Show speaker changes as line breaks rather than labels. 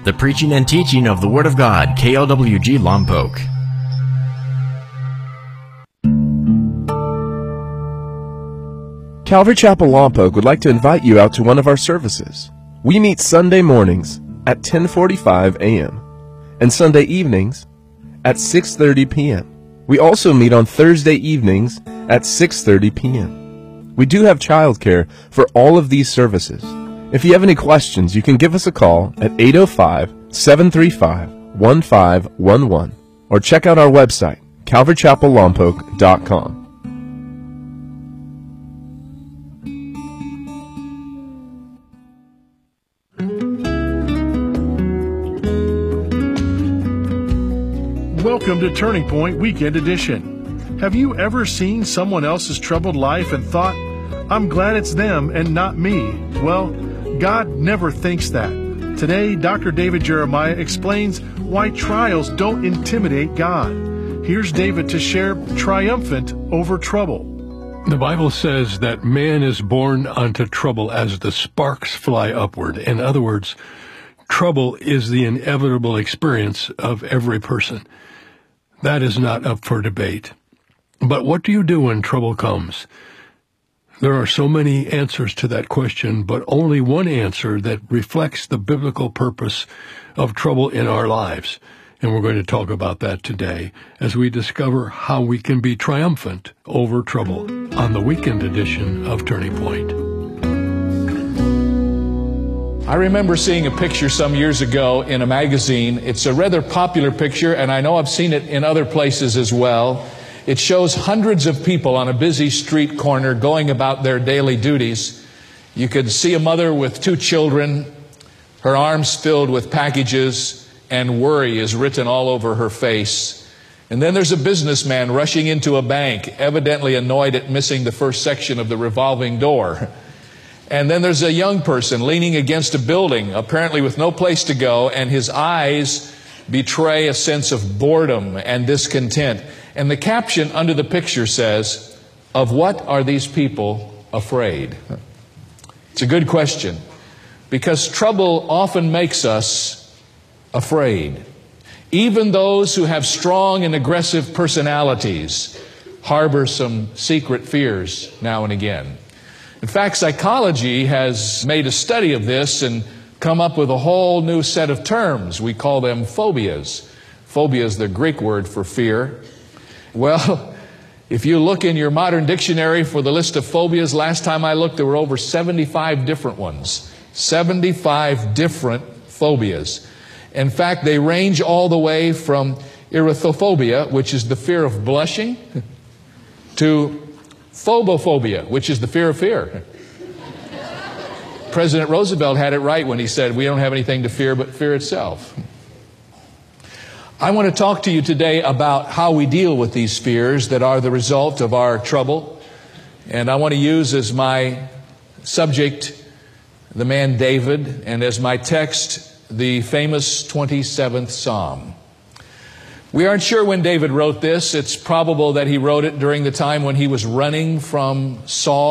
The preaching and teaching of the Word of God, KLWG Lompoc.
Calvary Chapel Lompoc would like to invite you out to one of our services. We meet Sunday mornings at 10:45 a.m. and Sunday evenings at 6:30 p.m. We also meet on Thursday evenings at 6:30 p.m. We do have childcare for all of these services. If you have any questions, you can give us a call at 805-735-1511 or check out our website, calvarychapellompoc.com.
Welcome to Turning Point Weekend Edition. Have you ever seen someone else's troubled life and thought, I'm glad it's them and not me? Well, God never thinks that. Today, Dr. David Jeremiah explains why trials don't intimidate God. Here's David to share triumphant over trouble.
The Bible says that man is born unto trouble as the sparks fly upward. In other words, trouble is the inevitable experience of every person. That is not up for debate. But what do you do when trouble comes? There are so many answers to that question, but only one answer that reflects the biblical purpose of trouble in our lives. And we're going to talk about that today as we discover how we can be triumphant over trouble on the weekend edition of Turning Point.
I remember seeing a picture some years ago in a magazine. It's a rather popular picture, and I know I've seen it in other places as well. It shows hundreds of people on a busy street corner going about their daily duties. You could see a mother with 2 children, her arms filled with packages, and worry is written all over her face. And then there's a businessman rushing into a bank, evidently annoyed at missing the first section of the revolving door. And then there's a young person leaning against a building, apparently with no place to go, and his eyes betray a sense of boredom and discontent. And the caption under the picture says, "Of what are these people afraid?" It's a good question, because trouble often makes us afraid. Even those who have strong and aggressive personalities harbor some secret fears now and again. In fact, psychology has made a study of this and come up with a whole new set of terms. We call them phobias. Phobia is the Greek word for fear. Well, if you look in your modern dictionary for the list of phobias, last time I looked, there were over 75 different ones. 75 different phobias. In fact, they range all the way from erythrophobia, which is the fear of blushing, to phobophobia, which is the fear of fear. President Roosevelt had it right when he said, we don't have anything to fear but fear itself. I want to talk to you today about how we deal with these fears that are the result of our trouble. And I want to use as my subject the man David, and as my text the famous 27th Psalm. We aren't sure when David wrote this. It's probable that he wrote it during the time when he was running from Saul